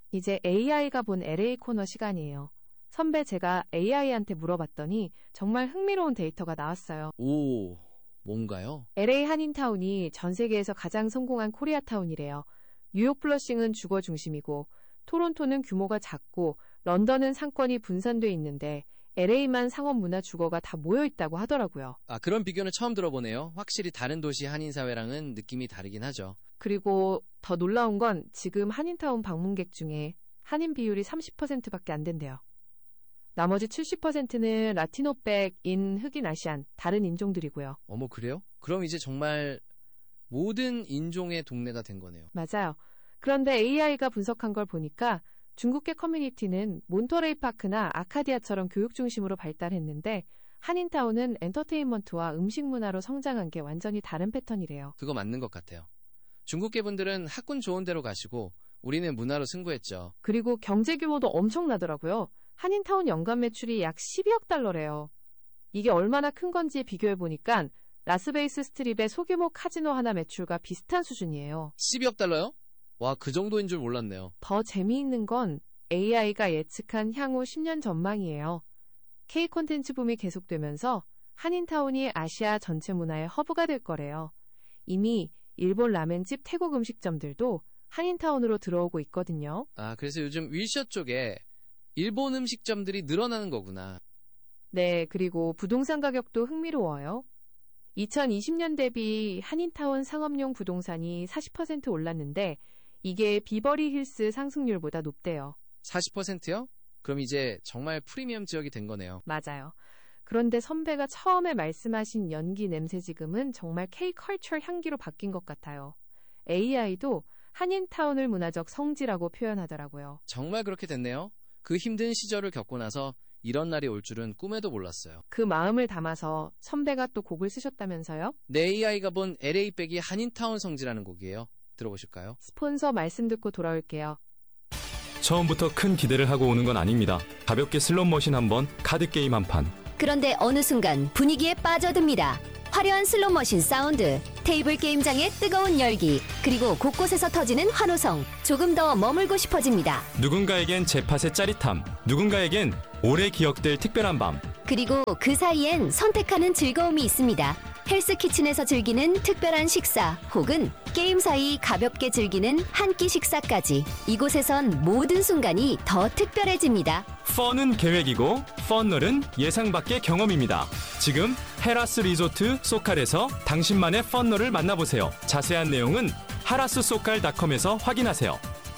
이제 AI가 본 LA 코너 시간이에요. 선배, 제가 AI한테 물어봤더니 정말 흥미로운 데이터가 나왔어요. 오, 뭔가요? LA 한인타운이 전 세계에서 가장 성공한 코리아타운이래요. 뉴욕 플러싱은 주거 중심이고 토론토는 규모가 작고 런던은 상권이 분산돼 있는데 LA만 상업 문화 주거가 다 모여 있다고 하더라고요. 아, 그런 비교는 처음 들어보네요. 확실히 다른 도시 한인사회랑은 느낌이 다르긴 하죠. 그리고 더 놀라운 건 지금 한인타운 방문객 중에 한인 비율이 30%밖에 안 된대요. 나머지 70%는 라티노백인 흑인 아시안, 다른 인종들이고요. 어머, 그래요? 그럼 이제 정말 모든 인종의 동네가 된 거네요. 맞아요. 그런데 AI가 분석한 걸 보니까 중국계 커뮤니티는 몬터레이 파크나 아카디아처럼 교육 중심으로 발달했는데 한인타운은 엔터테인먼트와 음식 문화로 성장한 게 완전히 다른 패턴이래요. 그거 맞는 것 같아요. 중국계 분들은 학군 좋은 데로 가시고 우리는 문화로 승부했죠. 그리고 경제 규모도 엄청나더라고요. 한인타운 연간 매출이 약 12억 달러래요. 이게 얼마나 큰 건지 비교해보니까 라스베이스 스트립의 소규모 카지노 하나 매출과 비슷한 수준이에요. 12억 달러요? 와, 그 정도인 줄 몰랐네요. 더 재미있는 건 AI가 예측한 향후 10년 전망이에요. K 콘텐츠 붐이 계속되면서 한인타운이 아시아 전체 문화의 허브가 될 거래요. 이미 일본 라멘집, 태국 음식점들도 한인타운으로 들어오고 있거든요. 아, 그래서 요즘 윌셔 쪽에 일본 음식점들이 늘어나는 거구나. 네, 그리고 부동산 가격도 흥미로워요. 2020년 대비 한인타운 상업용 부동산이 40% 올랐는데 이게 비버리 힐스 상승률보다 높대요. 40%요? 그럼 이제 정말 프리미엄 지역이 된 거네요. 맞아요. 그런데 선배가 처음에 말씀하신 연기 냄새 지금은 정말 K-컬처 향기로 바뀐 것 같아요. AI도 한인타운을 문화적 성지라고 표현하더라고요. 정말 그렇게 됐네요. 그 힘든 시절을 겪고 나서 이런 날이 올 줄은 꿈에도 몰랐어요. 그 마음을 담아서 선배가 또 곡을 쓰셨다면서요? 내 AI가 본 LA 백이 한인타운 성지라는 곡이에요. 들어보실까요? 스폰서 말씀 듣고 돌아올게요. 처음부터 큰 기대를 하고 오는 건 아닙니다. 가볍게 슬롯머신 한번, 카드게임 한 판. 그런데 어느 순간 분위기에 빠져듭니다. 화려한 슬롯머신 사운드, 테이블 게임장의 뜨거운 열기, 그리고 곳곳에서 터지는 환호성. 조금 더 머물고 싶어집니다. 누군가에겐 제8의 짜릿함, 누군가에겐 오래 기억될 특별한 밤. 그리고 그 사이엔 선택하는 즐거움이 있습니다. 헬스 키친에서 즐기는 특별한 식사 혹은 게임 사이 가볍게 즐기는 한 끼 식사까지 이곳에선 모든 순간이 더 특별해집니다. 펀은 계획이고 펀널은 예상 밖의 경험입니다. 지금 헤라스 리조트 소칼에서 당신만의 펀널을 만나보세요. 자세한 내용은 하라스소칼.com에서 확인하세요.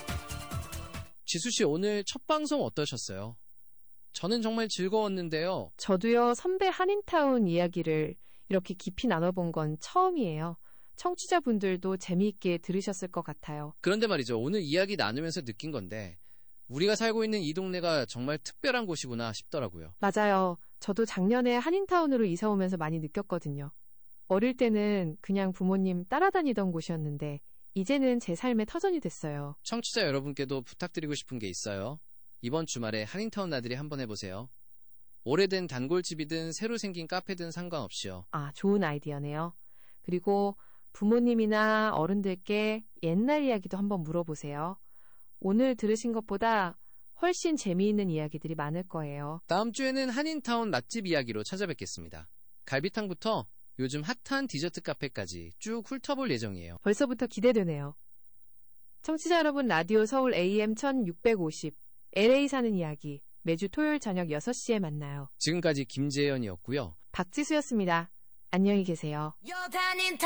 지수씨, 오늘 첫 방송 어떠셨어요? 저는 정말 즐거웠는데요. 저도요, 선배 한인타운 이야기를 이렇게 깊이 나눠본 건 처음이에요. 청취자분들도 재미있게 들으셨을 것 같아요. 그런데 말이죠. 오늘 이야기 나누면서 느낀 건데 우리가 살고 있는 이 동네가 정말 특별한 곳이구나 싶더라고요. 맞아요. 저도 작년에 한인타운으로 이사 오면서 많이 느꼈거든요. 어릴 때는 그냥 부모님 따라다니던 곳이었는데 이제는 제 삶의 터전이 됐어요. 청취자 여러분께도 부탁드리고 싶은 게 있어요. 이번 주말에 한인타운 나들이 한번 해보세요. 오래된 단골집이든 새로 생긴 카페든 상관없이요. 아, 좋은 아이디어네요. 그리고 부모님이나 어른들께 옛날 이야기도 한번 물어보세요. 오늘 들으신 것보다 훨씬 재미있는 이야기들이 많을 거예요. 다음 주에는 한인타운 맛집 이야기로 찾아뵙겠습니다. 갈비탕부터 요즘 핫한 디저트 카페까지 쭉 훑어볼 예정이에요. 벌써부터 기대되네요. 청취자 여러분, 라디오 서울 AM 1650 LA 사는 이야기 매주 토요일 저녁 6시에 만나요. 지금까지 김재현이었고요. 박지수였습니다. 안녕히 계세요.